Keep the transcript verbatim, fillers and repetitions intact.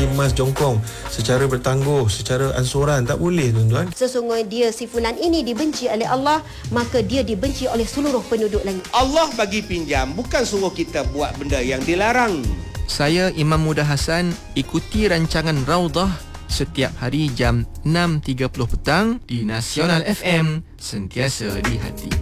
emas jongkong secara bertangguh, secara ansuran. Tak boleh, tuan-tuan. Sesungguhnya dia si fulan ini dibenci oleh Allah, maka dia dibenci oleh seluruh penduduk langit. Allah bagi pinjam, bukan suruh kita buat benda yang dilarang. Saya Imam Muda Hassan, ikuti rancangan Raudhah setiap hari jam enam tiga puluh petang di Nasional F M, sentiasa di hati.